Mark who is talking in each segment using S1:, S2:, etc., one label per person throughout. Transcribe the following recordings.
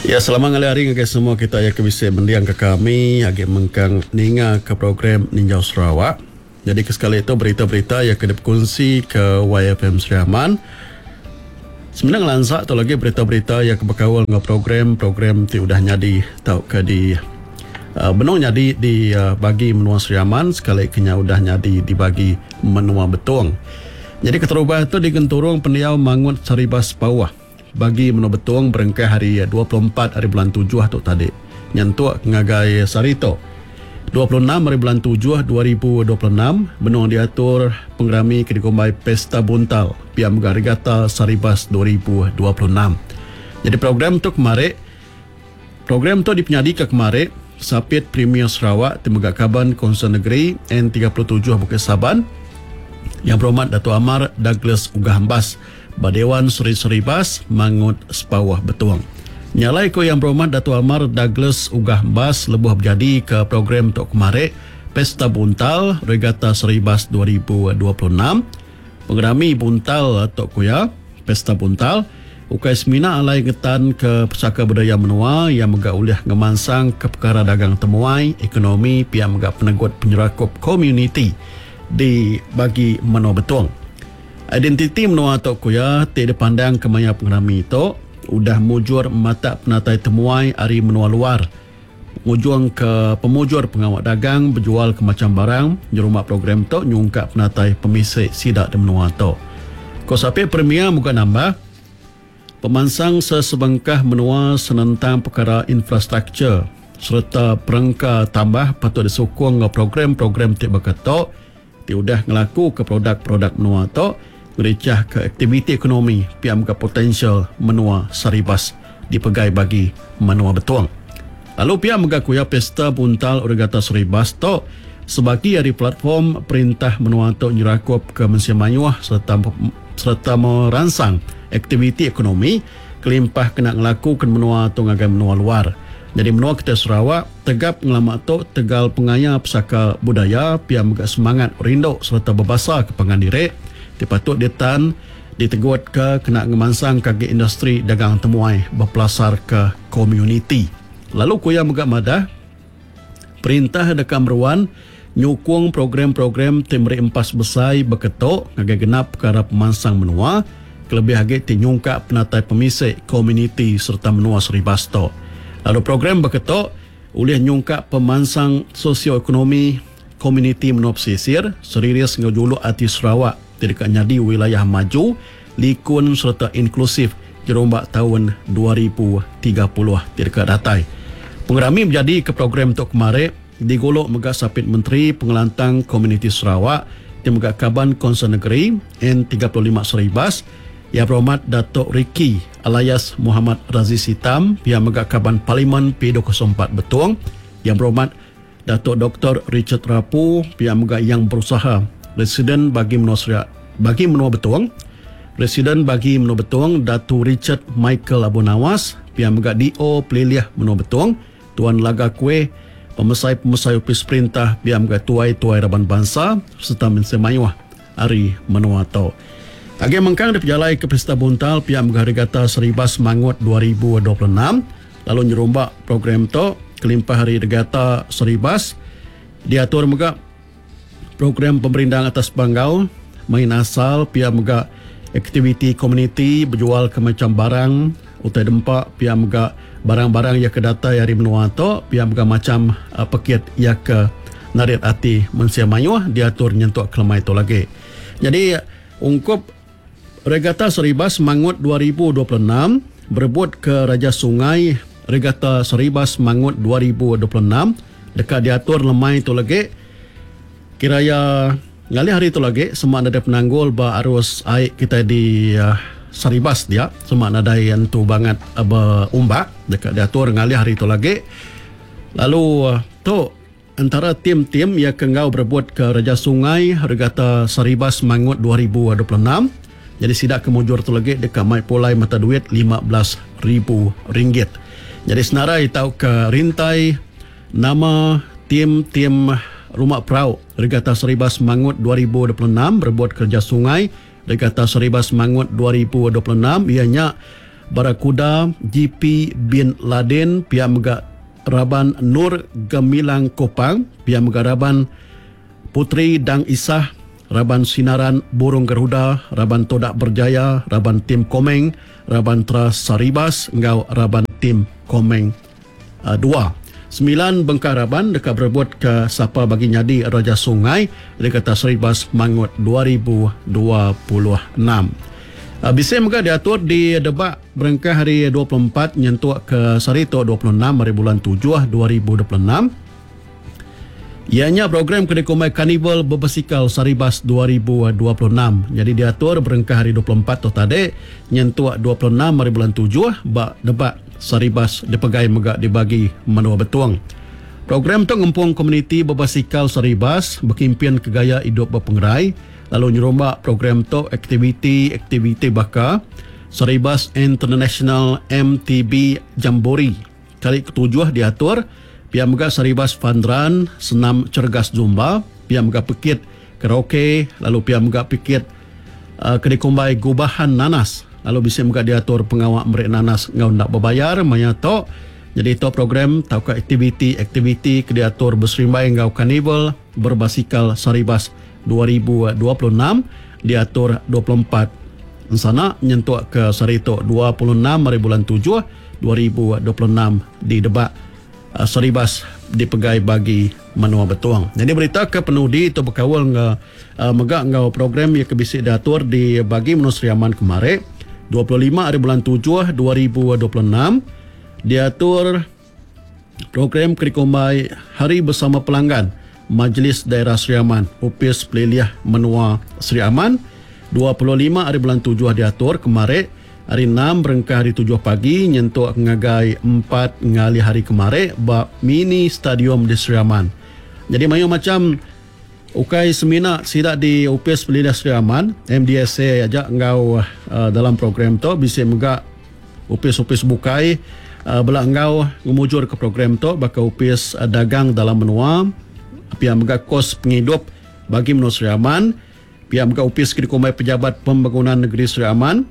S1: Ya, selamat hari ke semua kita ya bisa mendiang ke kami agak mengkang ninga ke program Ninjau Sarawak. Jadi sekali itu berita-berita yang kena berkongsi ke YFM Seriaman. Sebenarnya lansak tu lagi berita-berita yang kebekawal dengan program ti udah nyadi tau ke di benong nyadi di bagi menua Seriaman sekali kenya udah nyadi dibagi menua Betuang. Jadi keterubah itu digenturung pendiau mangut Saribas Bawah bagi menua Betuang berengkai hari 24 hari bulan 7 tu tadi. Nyantuk ngagai Sarito. 26 hari bulan 7 2026 benung diatur pengrami kedikombai Pesta Buntal Piam Garigata Saribas 2026. Jadi program tu kemarin dipenyadi ke kemarin Sapit Premier Sarawak Temegak Kaban Konsen Negeri N37 Bukit Saban yang berhormat Dato' Amar Douglas Ugah Hambas Badewan Seri Seribas Mangut Sepawah Betuang. Nyalai ko yang berhormat Dato' Amar Douglas Ugah Hambas lebuh berjadi ke program tok kemarin Pesta Buntal Regata Seribas 2026. Pengerami Buntal tok kuya Pesta Buntal ukai semina alai ngetan ke Pusaka Budaya Menua yang megak ulih ngemansang ke perkara dagang temuai ekonomi pihak megak penegut penyerakup community di bagi Menua Betuang. Identiti menua tok kuya tidak pandang kemaya pengerami itu udah mujur mata penatai temuai ari menua luar mujung ke pemujur pengawak dagang berjual ke macam barang di rumah program tu nyungkap penatai pemisik sidak di menua tu ko sapi premier muka nambah pemansang sesebengkah menua senentang perkara infrastruktur serta perangka tambah patut disokong program-program tiba ketok udah ngelaku ke produk-produk menua tu bericah ke aktiviti ekonomi piam ke potensial menua Saribas dipegai bagi menua Betuang. Lalu piam mengakuya Pesta Buntal Regata Saribas tu sebagai dari platform perintah menua tu nyerakup ke Mensia Mayuah serta merangsang aktiviti ekonomi kelimpah kena ngelaku ke menua tu ngagai menua luar. Jadi menua kita Sarawak tegap ngelamak tu tegal pengaya pusaka budaya piam menggak semangat rindu serta berbahasa ke pengandirek dipatut ditan ditegut ke kena ngemansang kaki industri dagang temuai berpelasar ke komuniti. Lalu kuya megak madah perintah dekam ruan nyukung program-program timri empas besai beketok ngagai genap perkara pemansang menua kelebih agak tinyungkak penatai pemisik komuniti serta menua Saribas to. Lalu program beketok ulih nyungkak pemansang sosioekonomi komuniti menua pesisir serius ngejuluk ati Sarawak tidak nyadi wilayah maju, likun serta inklusif jerombak tahun 2030 tidak datai. Pengerami menjadi ke program untuk kemarin digolok megak sapit Menteri Pengelantang Komuniti Sarawak di megak Kaban Konsen Negeri N35 Saribas yang berhormat Datuk Ricky alias Muhammad Raziz Hitam yang megak Kaban Parlimen P204 Betuang yang berhormat Datuk Dr. Richard Rapu yang megak yang berusaha Residen bagi menua Betuang, Residen bagi menua Betuang Datu Richard Michael Abu Nawas, pihak megak DO Peliliah menua Betuang, Tuan Laga Kue, pemesai-pemesai opis perintah pihak megak tuai-tuai Raban Bangsa serta Mensia Mayuah ari menua tau. Agi mengkang diperjalai ke Pesta Buntal pihak megak Regata Saribas Mangut 2026, lalu nyerombak program tu kelimpah hari Regata Saribas diatur megak program pemerintahan atas Banggau main asal pihak megak aktiviti komuniti berjual ke macam barang utai dempak pihak megak barang-barang yang kedata dari menua tu pihak megak macam pekit yang ke narit hati Mensia Mayuah diatur nyentuk kelemai itu lagi. Jadi ungkup Regata Saribas Mangut 2026 berebut ke Raja Sungai Regata Saribas Mangut 2026 dekat diatur lemai itu lagi kiraya ngalih hari itu lagi semua ada penanggul ba arus air kita di Saribas dia semua ada yang tu banget umbak dekat diatur ngalih hari itu lagi lalu tu antara tim-tim yang kengau berbuat ke Raja Sungai Regata Saribas Mangut 2026 jadi sidak kemujur tu lagi dekat mai polai mata duit RM15,000 jadi senarai tahu ke rintai nama tim-tim Rumah Perahu Regata Saribas Mangut 2026 berbuat kerja sungai Regata Saribas Mangut 2026 ianya Barakuda GP bin Laden pihak mega Raban Nur Gemilang Kopang pihak mega Raban Putri Dang Isah Raban Sinaran Burung Garuda Raban Todak Berjaya Raban Tim Komeng Raban Tras Saribas ngau Raban Tim Komeng 2. 9 bengkar Raban dekat berebut ke siapa bagi nyadi Raja Sungai dekat Saribas Mangut 2026. Bising mega diatur di Debak berengkah hari 24 nyentuh ke Sarito 26 hari bulan 7 2026. Ianya program kedai komai Karnival Berbasikal Saribas 2026. Jadi diatur berengkah hari 24 tu tadi nyentuh 26 hari bulan 7 bak Debak Saribas dipegai mega dibagi menua betuang. Program tu ngempung komuniti berbasikal Saribas berkimpian ke gaya hidup berpengerai. Lalu nyerombak program tu aktiviti bakar Saribas International MTB Jamboree kali ke-7 diatur pihak mega Saribas Fandran senam cergas zumba pihak mega pekit karaoke lalu pihak mega pekit kedai kombai gubahan nanas lalu bisa mega diatur pengawak merek nanas ngau nak berbayar manyato jadi itu program tau ke aktiviti kediatur berserimbai ngau Karnival Berbasikal Saribas 2026 diatur 24 sana nyentuh ke Sarito 26 hari bulan 7 2026 di Debak Saribas dipegai bagi menua betuang. Jadi berita ke penudi itu berkawal megak ngau program yang kebisik diatur di bagi menua Seriaman kemarin 25 hari bulan 7 2026 diatur program Kerikombai Hari Bersama Pelanggan Majlis Daerah Seriaman Upis Peliliah Menua Seriaman 25 hari bulan 7 diatur kemarin hari 6 berengkah hari 7 pagi nyentuh ngagai 4 ngali hari kemarin bak mini stadium di Seriaman. Jadi mayu macam ukai semina sidak di Upis Peliliah Seriaman MDSA ajak ngau dalam program tu bisa megak upis bukai belak ngau ngumujur ke program tu bakal upis dagang dalam menua pihak mega kos penghidup bagi menua Seriaman pihak mega upis Kedikomai Pejabat Pembangunan Negeri Seriaman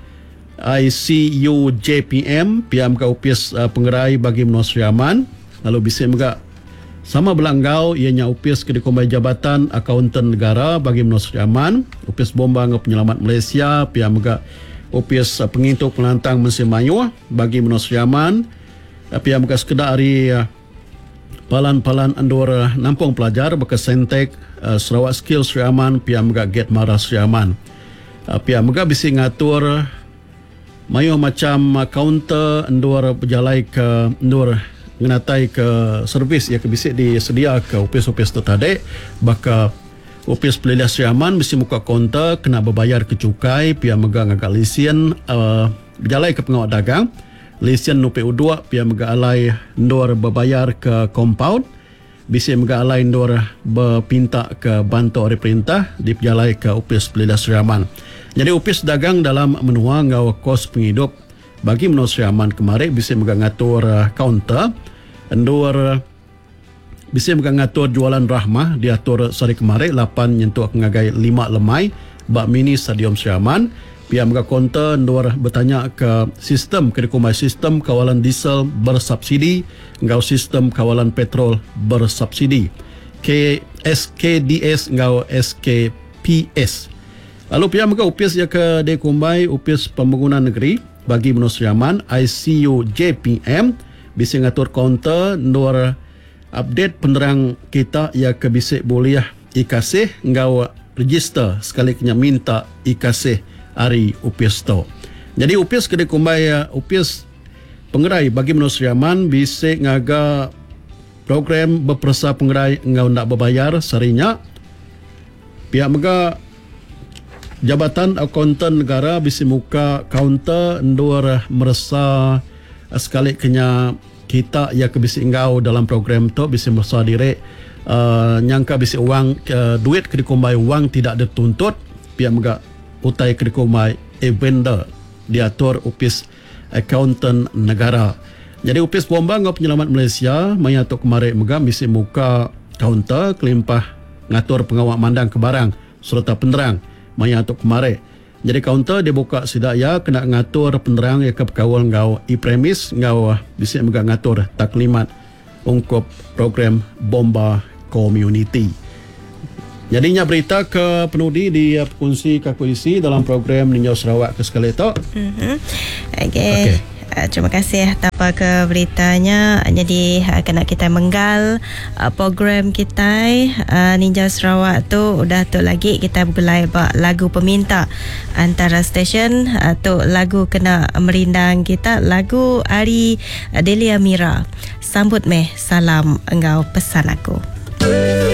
S1: ICUJPM pihak mega upis pengerai bagi menua Seriaman lalu bisa mega sama belanggau ianya upis Kedikomai Jabatan Akauntan Negara bagi menua Seriaman upis Bomba ngau Penyelamat Malaysia pihak mega upis pengintuk penantang mesin mayu bagi menua Seriaman pihak mega sekedar hari palan andor nampung pelajar bekas Sentek Sarawak Skill Seriaman pihak mega Get Mara Seriaman pihak mega bisa ngatur mayu macam kaunter andor berjalai ke andor ngenatai ke servis yang bisa disedia ke upis-upis tu tadi baka upis Peliliah Seriaman bisa muka kaunter kena berbayar ke cukai pihak mega ngagak lesen berjalai ke pengawal dagang lesen UPU2 pihak mega alai ndor berbayar ke compound bisa mega alai ndor berpinta ke bantu oleh perintah diperjalai ke upis Peliliah Seriaman. Jadi upis dagang dalam menua ngau kos penghidup bagi menua Seriaman kemarin bisa mega ngatur kaunter ndor bisa mega ngatur jualan rahmah diatur sari kemarin 8 nyentuh ngagai 5 lemai bak mini stadium Seriaman pihak mega konter ndor bertanya ke sistem Kedikomai sistem kawalan diesel bersubsidi ngau sistem kawalan petrol bersubsidi SKDS ngau SKPS. Lalu pihak mega upis ya ke Kedikomai upis Pembangunan Negeri bagi menua Seriaman ICUJPM bisa ngatur konter ndor update penerang kita ya ke bisik boleh ikasih ngau register sekali kena minta ikasih hari upis tu. Jadi upis Kedikomai upis pengerai bagi menua Seriaman bisa ngaga program berperasa pengerai ngau nak berbayar sarinya pihak mega Jabatan Akauntan Negara bisa muka kaunter ndor merasa sekali kena kita ya ke bisi engkau dalam program tu bisa merasa diri nyangka bisi uang duit Kedikomai uang tidak dituntut pihak mega utai Kedikomai vendor diatur upis Akauntan Negara. Jadi upis Bomba ngau Penyelamat Malaysia menyatuk kemarin mega misi muka kaunter kelimpah ngatur pengawak mandang ke barang serta penerang menyatuk kemarin Jadi kaunter dia buka sidaya kena ngatur penerang ya ke perkawal ngau e-premis ngau disini juga ngatur taklimat ungkup program Bomba Community. Jadinya berita ke penudi di kongsi ke kuisi dalam program Ninjau Sarawak ke sekali itu.
S2: Okay. Terima kasih tanpa ke beritanya. Jadi kena kita menggal program kita Ninjau Sarawak tu udah tu lagi kita bergulai bak lagu peminta antara stesen tu lagu kena merindang kita lagu Ari Delia Mira. Sambut meh salam engkau pesan aku.